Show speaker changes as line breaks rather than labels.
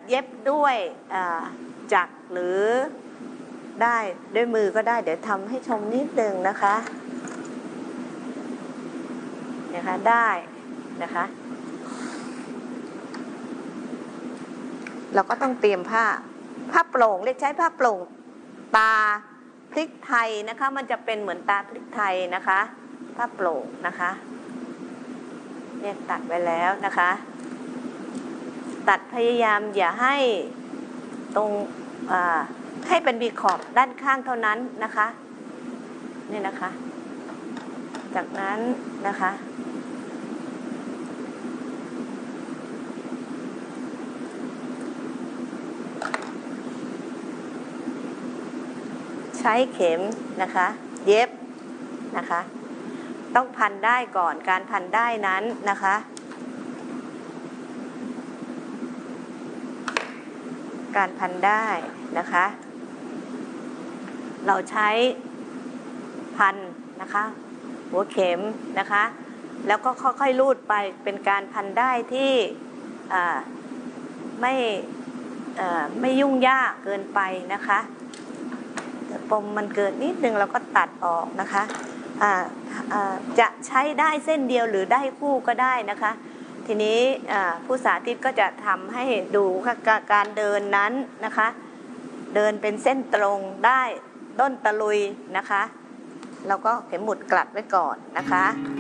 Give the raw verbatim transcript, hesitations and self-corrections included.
เย็บด้วยจักรหรือได้ด้วยมือก็ได้เดี๋ยวทำให้ชมนิดนึงนะคะนะคะได้นะคะเราก็ต้องเตรียมผ้าผ้าโปร่งเรียกใช้ผ้าโปร่งตาพริกไทยนะคะมันจะเป็นเหมือนตาพริกไทยนะคะผ้าโปร่งนะคะเนี่ยตัดไว้แล้วนะคะตัดพยายามอย่าให้ตรงให้เป็นมีขอบด้านข้างเท่านั้นนะคะนี่นะคะจากนั้นนะคะใช้เข็มนะคะเย็บนะคะต้องพันได้ก่อนการพันได้นั้นนะคะการพันได้นะคะเราใช้พันนะคะหัวเข็มนะคะแล้วก็ค่อยๆลูดไปเป็นการพันได้ที่ไม่ไม่ยุ่งยากเกินไปนะคะปมมันเกิดนิดนึงเราก็ตัดออกนะคะจะใช้ได้เส้นเดียวหรือได้คู่ก็ได้นะคะทีนี้ผู้สาธิตก็จะทำให้ดูการเดินนั้นนะคะเดินเป็นเส้นตรงได้ต้นตะลุยนะคะเราก็เข็มหมุดกลัดไว้ก่อนนะคะ